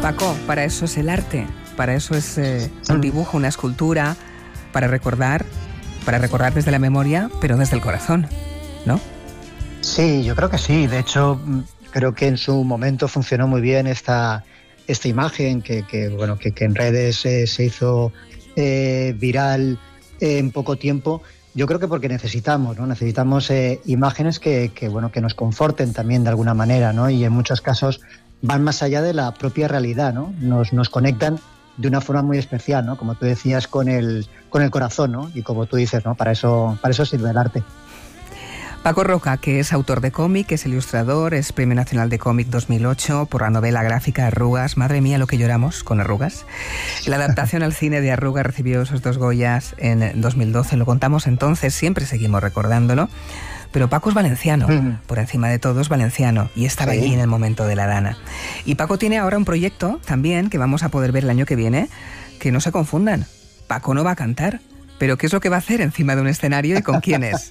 Paco, para eso es el arte, para eso es un dibujo, una escultura, para recordar desde la memoria, pero desde el corazón, ¿no? Sí, yo creo que sí. De hecho, creo que en su momento funcionó muy bien esta imagen que en redes se hizo viral en poco tiempo. Yo creo que porque necesitamos imágenes que nos conforten también de alguna manera, ¿no? Y en muchos casos van más allá de la propia realidad, ¿no? Nos conectan de una forma muy especial, ¿no? Como tú decías, con el corazón, ¿no? Y como tú dices, ¿no? Para eso sirve el arte. Paco Roca, que es autor de cómic, es ilustrador, es Premio Nacional de Cómic 2008 por la novela gráfica Arrugas. Madre mía, lo que lloramos con Arrugas. La adaptación al cine de Arrugas recibió esos 2 Goyas en 2012. Lo contamos entonces, siempre seguimos recordándolo. Pero Paco es valenciano, por encima de todo es valenciano, y estaba allí en el momento de la Dana. Y Paco tiene ahora un proyecto también que vamos a poder ver el año que viene, que no se confundan. Paco no va a cantar, pero ¿qué es lo que va a hacer encima de un escenario y con quién es?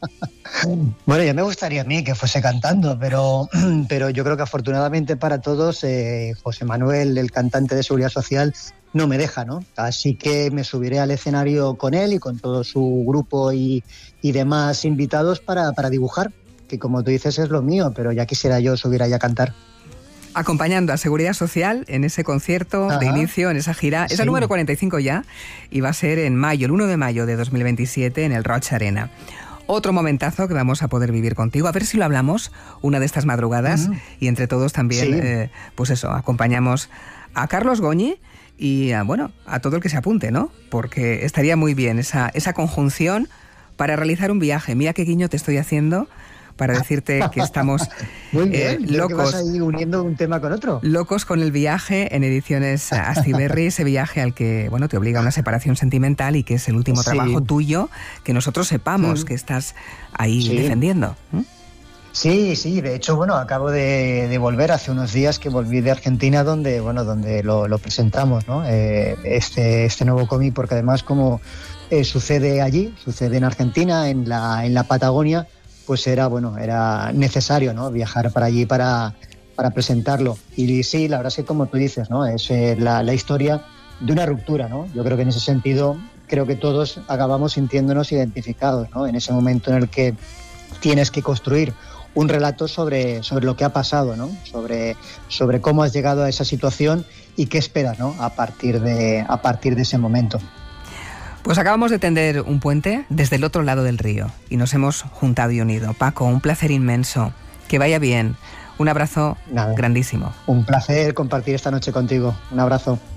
Bueno, ya me gustaría a mí que fuese cantando, pero yo creo que afortunadamente para todos, José Manuel, el cantante de Seguridad Social, no me deja, ¿no? Así que me subiré al escenario con él y con todo su grupo y demás invitados para dibujar, que como tú dices es lo mío, pero ya quisiera yo subir ahí a cantar. Acompañando a Seguridad Social en ese concierto de inicio, en esa gira. Es el número 45 ya y va a ser en mayo, el 1 de mayo de 2027 en el Roig Arena. Otro momentazo que vamos a poder vivir contigo. A ver si lo hablamos una de estas madrugadas y entre todos también, acompañamos a Carlos Goñi y a todo el que se apunte, ¿no? Porque estaría muy bien esa conjunción para realizar un viaje. Mira qué guiño te estoy haciendo para decirte que estamos muy bien, locos. Que vas ahí uniendo un tema con otro. Locos con el viaje en Ediciones Astiberri, ese viaje al que te obliga a una separación sentimental y que es el último trabajo tuyo, que nosotros sepamos que estás ahí defendiendo. Sí, de hecho, acabo de volver hace unos días que volví de Argentina donde lo presentamos, ¿no? Este nuevo cómic, porque además como sucede allí, sucede en Argentina, en la Patagonia, pues era necesario, ¿no? Viajar para allí para presentarlo. Y sí, la verdad es que como tú dices, ¿no? Es la historia de una ruptura, ¿no? Yo creo que en ese sentido, creo que todos acabamos sintiéndonos identificados, ¿no? En ese momento en el que tienes que construir un relato sobre lo que ha pasado, ¿no? Sobre cómo has llegado a esa situación y qué esperas, ¿no? A partir de ese momento. Pues acabamos de tender un puente desde el otro lado del río y nos hemos juntado y unido. Paco, un placer inmenso. Que vaya bien. Un abrazo grandísimo. Un placer compartir esta noche contigo. Un abrazo.